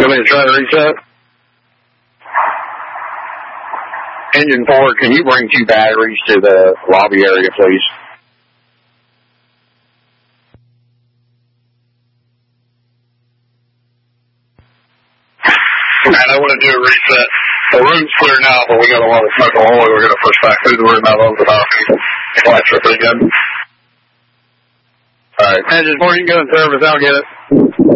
You want me to try to reset? Engine 4, can you bring 2 batteries to the lobby area, please? Man, I want to do a reset. The room's clear now, but we got a lot of smoke all the way. We're going to push back through the room out over the balcony. Lights are pretty good. All right. Engine 4, you can go in service. I'll get it.